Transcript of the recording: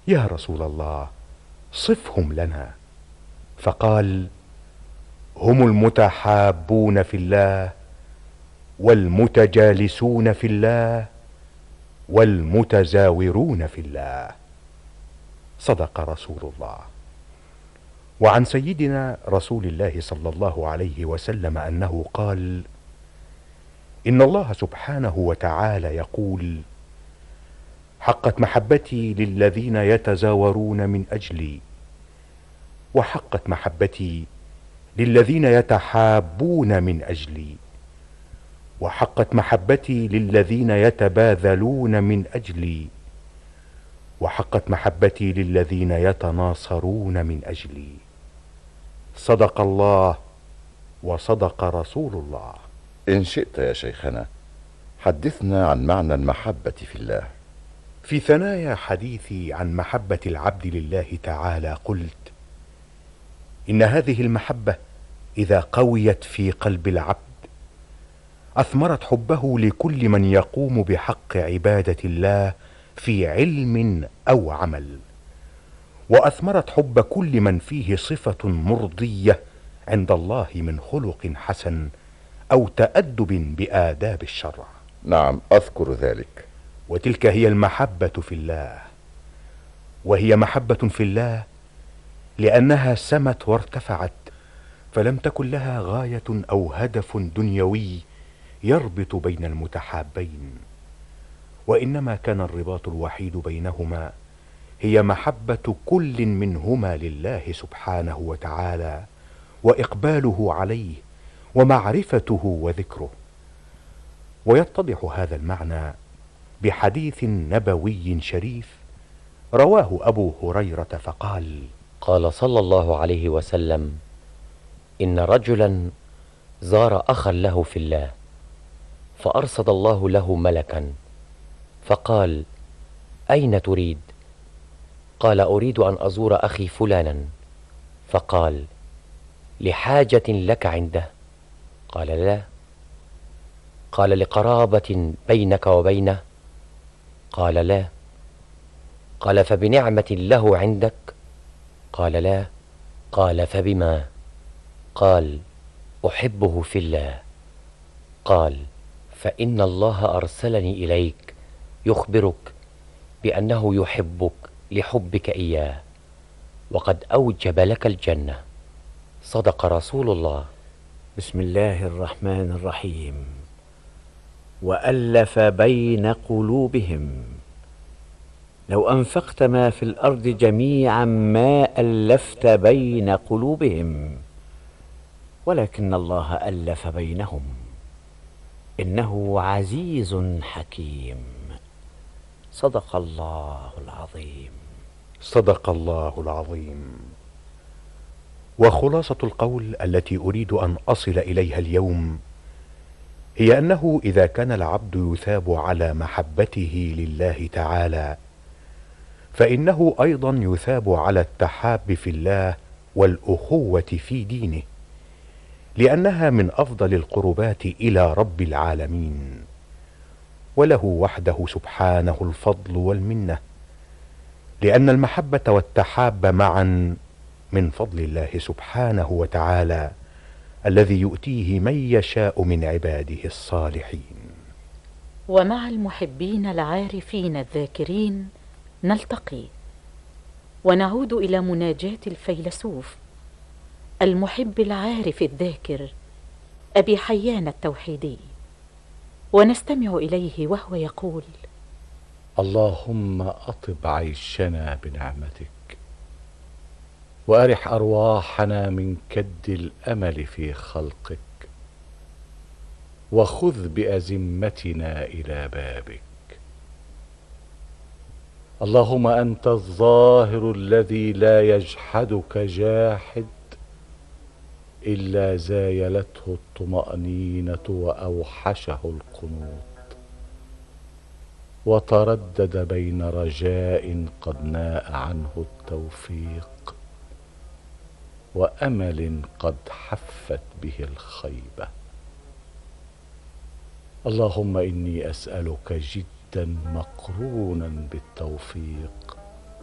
يا رسول الله، صفهم لنا. فقال: هم المتحابون في الله، والمتجالسون في الله، والمتزاورون في الله. صدق رسول الله. وعن سيدنا رسول الله صلى الله عليه وسلم أنه قال: إن الله سبحانه وتعالى يقول: حقت محبتي للذين يتزاورون من أجلي، وحقت محبتي للذين يتحابون من أجلي، وحقت محبتي للذين يتباذلون من أجلي، وحقت محبتي للذين يتناصرون من أجلي. صدق الله وصدق رسول الله. إن شئت يا شيخنا حدثنا عن معنى المحبة في الله. في ثنايا حديثي عن محبة العبد لله تعالى قلت: إن هذه المحبة إذا قويت في قلب العبد أثمرت حبه لكل من يقوم بحق عبادة الله في علم أو عمل، وأثمرت حب كل من فيه صفة مرضية عند الله من خلق حسن أو تأدب بآداب الشرع. نعم، أذكر ذلك. وتلك هي المحبة في الله، وهي محبة في الله لأنها سمت وارتفعت، فلم تكن لها غاية أو هدف دنيوي يربط بين المتحابين، وإنما كان الرباط الوحيد بينهما هي محبة كل منهما لله سبحانه وتعالى، وإقباله عليه، ومعرفته وذكره. ويتضح هذا المعنى بحديث نبوي شريف رواه أبو هريرة فقال: قال صلى الله عليه وسلم: إن رجلا زار أخا له في الله، فأرصد الله له ملكا، فقال: أين تريد؟ قال: أريد أن أزور أخي فلانا. فقال: لحاجة لك عنده؟ قال: لا. قال: لقرابة بينك وبينه؟ قال: لا. قال: فبنعمة له عندك؟ قال: لا. قال: فبما؟ قال: أحبه في الله. قال: فإن الله أرسلني إليك يخبرك بأنه يحبك لحبك إياه، وقد أوجب لك الجنة. صدق رسول الله. بسم الله الرحمن الرحيم. وألف بين قلوبهم. لو أنفقت ما في الأرض جميعا ما ألفت بين قلوبهم، ولكن الله ألف بينهم، إنه عزيز حكيم. صدق الله العظيم. صدق الله العظيم. وخلاصة القول التي أريد أن أصل إليها اليوم هي أنه إذا كان العبد يثاب على محبته لله تعالى، فإنه أيضا يثاب على التحاب في الله والأخوة في دينه، لأنها من أفضل القربات إلى رب العالمين، وله وحده سبحانه الفضل والمنة، لأن المحبة والتحاب معا من فضل الله سبحانه وتعالى الذي يؤتيه من يشاء من عباده الصالحين. ومع المحبين العارفين الذاكرين نلتقي ونعود إلى مناجاة الفيلسوف المحب العارف الذاكر أبي حيان التوحيدي، ونستمع إليه وهو يقول: اللهم أطب عيشنا بنعمتك، وأرح أرواحنا من كد الأمل في خلقك، وخذ بأزمتنا إلى بابك. اللهم أنت الظاهر الذي لا يجحدك جاحد إلا زايلته الطمأنينة وأوحشه القنوط، وتردد بين رجاء قد ناء عنه التوفيق وأمل قد حفت به الخيبة. اللهم إني أسألك جدا مقرونا بالتوفيق